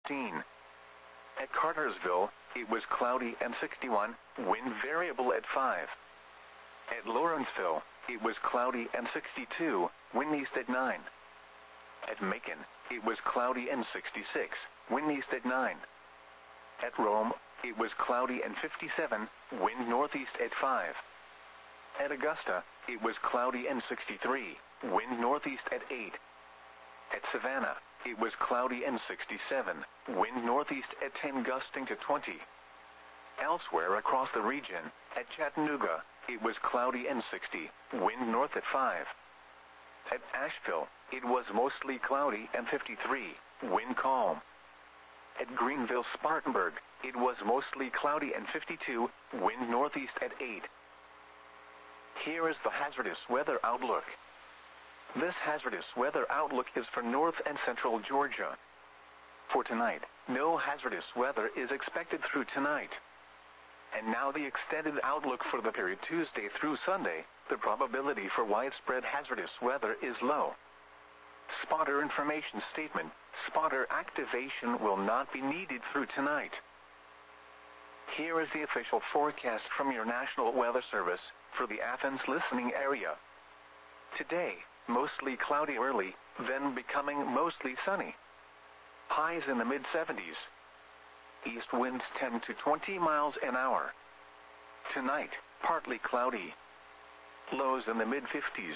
15. At Cartersville, it was cloudy and 61, wind variable at 5. At Lawrenceville, it was cloudy and 62, wind east at 9. At Macon, it was cloudy and 66, wind east at 9. At Rome, it was cloudy and 57, wind northeast at 5. At Augusta, it was cloudy and 63, wind northeast at 8. At Savannah, it was cloudy and 67, wind northeast at 10 gusting to 20. Elsewhere across the region, at Chattanooga, it was cloudy and 60, wind north at 5. At Asheville, it was mostly cloudy and 53, wind calm. At Greenville-Spartanburg, it was mostly cloudy and 52, wind northeast at 8. Here is the hazardous weather outlook. This hazardous weather outlook is for north and central Georgia. For tonight, no hazardous weather is expected through tonight. And now the extended outlook for the period Tuesday through Sunday, the probability for widespread hazardous weather is low. Spotter information statement, spotter activation will not be needed through tonight. Here is the official forecast from your National Weather Service for the Athens listening area. Today, mostly cloudy early, then becoming mostly sunny. Highs in the mid-70s. East winds 10 to 20 miles an hour. Tonight, partly cloudy. Lows in the mid-50s.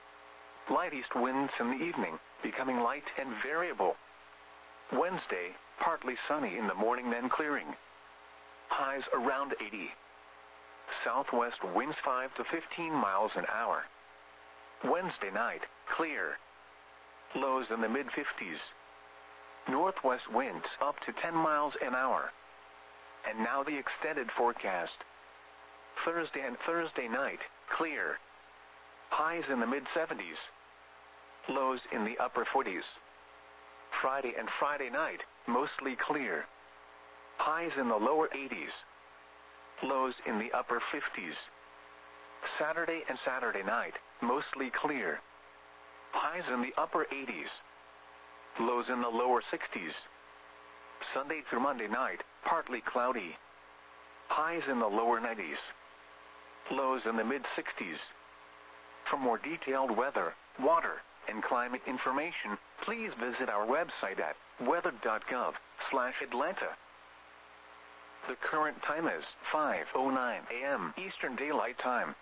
Light east winds in the evening, becoming light and variable. Wednesday, partly sunny in the morning then clearing. Highs around 80. Southwest winds 5 to 15 miles an hour. Wednesday night, clear. Lows in the mid-50s. Northwest winds up to 10 miles an hour. And now the extended forecast. Thursday and Thursday night, clear. Highs in the mid-70s. Lows in the upper 40s. Friday and Friday night, mostly clear. Highs in the lower 80s. Lows in the upper 50s. Saturday and Saturday night, mostly clear. Highs in the upper 80s. Lows in the lower 60s. Sunday through Monday night, partly cloudy. Highs in the lower 90s. Lows in the mid-60s. For more detailed weather, water, and climate information, please visit our website at weather.gov/Atlanta. The current time is 5:09 a.m. Eastern Daylight Time.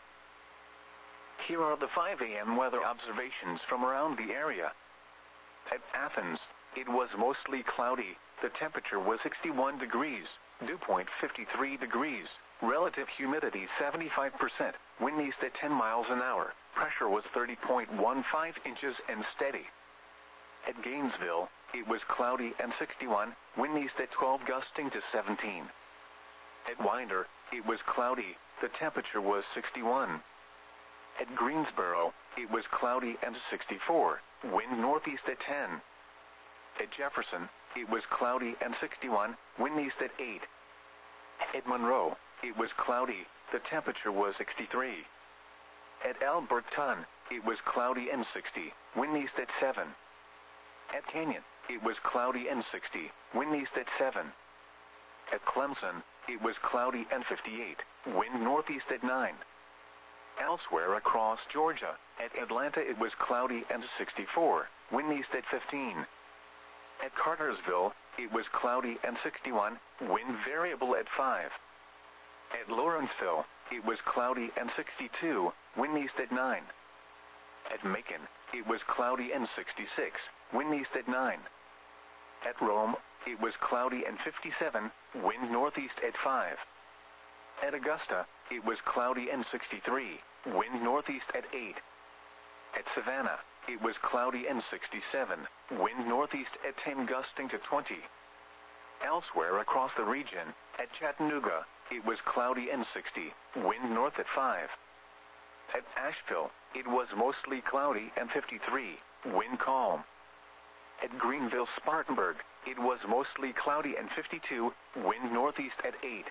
Here are the 5 a.m. weather observations from around the area. At Athens, it was mostly cloudy. The temperature was 61 degrees, dew point 53 degrees, relative humidity 75%, wind east at 10 miles an hour, pressure was 30.15 inches and steady. At Gainesville, it was cloudy and 61, wind east at 12 gusting to 17. At Winder, it was cloudy, the temperature was 61. At Greensboro, it was cloudy and 64, wind northeast at 10. At Jefferson, it was cloudy and 61, wind east at 8. At Monroe, it was cloudy, the temperature was 63. At Alberton, it was cloudy and 60, wind east at 7. At Canyon, it was cloudy and 60, wind east at 7. At Clemson, it was cloudy and 58, wind northeast at 9. Elsewhere across Georgia, at Atlanta it was cloudy and 64, wind east at 15. At Cartersville, it was cloudy and 61, wind variable at 5. At Lawrenceville, it was cloudy and 62, wind east at 9. At Macon, it was cloudy and 66, wind east at 9. At Rome, it was cloudy and 57, wind northeast at 5. At Augusta, it was cloudy and 63, wind northeast at 8. At Savannah, it was cloudy and 67, wind northeast at 10 gusting to 20. Elsewhere across the region, at Chattanooga, it was cloudy and 60, wind north at 5. At Asheville, it was mostly cloudy and 53, wind calm. At Greenville-Spartanburg, it was mostly cloudy and 52, wind northeast at 8.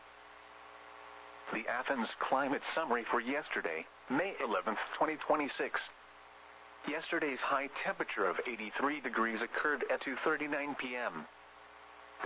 The Athens climate summary for yesterday, May 11, 2026. Yesterday's high temperature of 83 degrees occurred at 2:39 p.m.